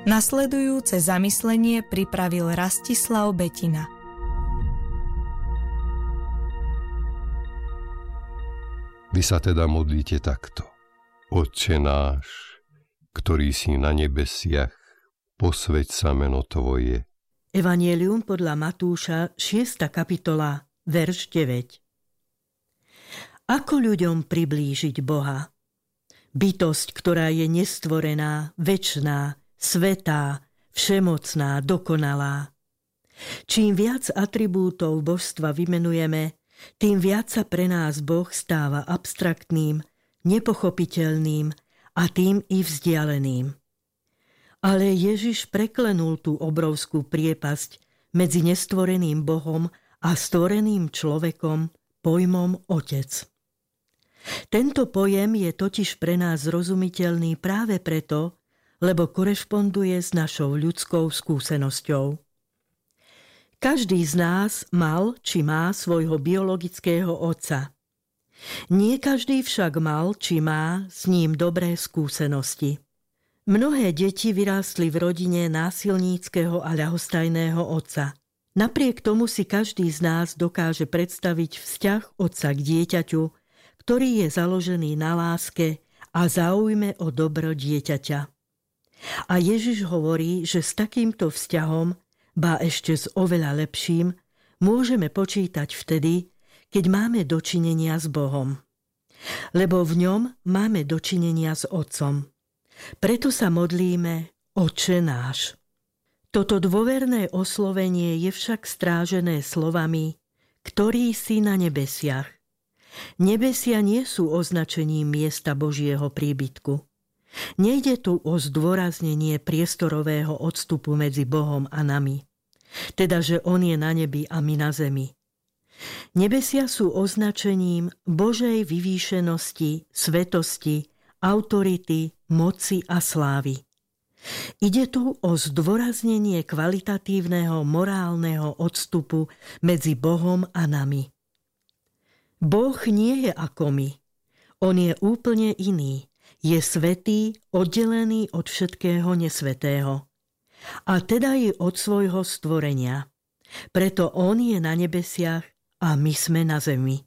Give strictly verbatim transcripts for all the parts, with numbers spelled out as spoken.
Nasledujúce zamyslenie pripravil Rastislav Betina. Vy sa teda modlíte takto. Otče náš, ktorý si na nebesiach, posväť sa meno Tvoje. Evangelium podľa Matúša, šiesta kapitola, verš deväť. Ako ľuďom priblížiť Boha? Bytosť, ktorá je nestvorená, večná, svätá, všemocná, dokonalá. Čím viac atribútov božstva vymenujeme, tým viac sa pre nás Boh stáva abstraktným, nepochopiteľným a tým i vzdialeným. Ale Ježiš preklenul tú obrovskú priepasť medzi nestvoreným Bohom a stvoreným človekom pojmom Otec. Tento pojem je totiž pre nás zrozumiteľný práve preto, lebo korešponduje s našou ľudskou skúsenosťou. Každý z nás mal či má svojho biologického otca. Nie každý však mal či má s ním dobré skúsenosti. Mnohé deti vyrástli v rodine násilníckeho a ľahostajného otca. Napriek tomu si každý z nás dokáže predstaviť vzťah otca k dieťaťu, ktorý je založený na láske a záujme o dobro dieťaťa. A Ježiš hovorí, že s takýmto vzťahom, ba ešte s oveľa lepším, môžeme počítať vtedy, keď máme dočinenia s Bohom. Lebo v ňom máme dočinenia s Otcom. Preto sa modlíme Otče náš. Toto dôverné oslovenie je však strážené slovami, ktorý si na nebesiach. Nebesia nie sú označením miesta Božieho príbytku. Nejde tu o zdôraznenie priestorového odstupu medzi Bohom a nami. Teda, že On je na nebi a my na zemi. Nebesia sú označením Božej vyvýšenosti, svetosti, autority, moci a slávy. Ide tu o zdôraznenie kvalitatívneho morálneho odstupu medzi Bohom a nami. Boh nie je ako my. On je úplne iný. Je svätý, oddelený od všetkého nesvätého. A teda i od svojho stvorenia. Preto on je na nebesiach a my sme na zemi.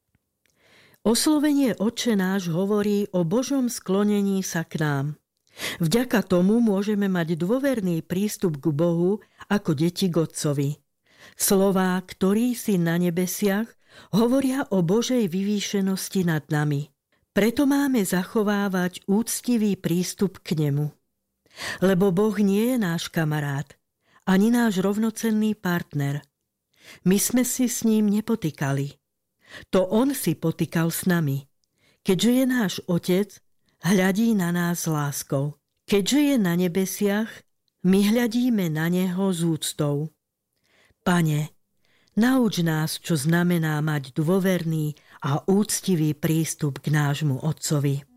Oslovenie Otče náš hovorí o Božom sklonení sa k nám. Vďaka tomu môžeme mať dôverný prístup k Bohu ako deti k Otcovi. Slová, ktorý si na nebesiach, hovoria o Božej vyvýšenosti nad nami. Preto máme zachovávať úctivý prístup k nemu. Lebo Boh nie je náš kamarát, ani náš rovnocenný partner. My sme si s ním nepotýkali. To on si potýkal s nami. Keďže je náš Otec, hľadí na nás s láskou. Keďže je na nebesiach, my hľadíme na neho s úctou. Pane, nauč nás, čo znamená mať dôverný a úctivý prístup k nášmu Otcovi.